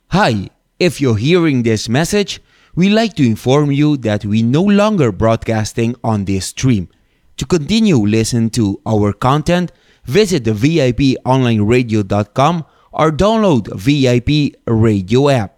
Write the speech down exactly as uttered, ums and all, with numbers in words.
Hi, if you're hearing this message, we'd like to inform you that we no longer broadcasting on this stream. To continue listening to our content, visit the V I P online radio dot com or download V I P radio app.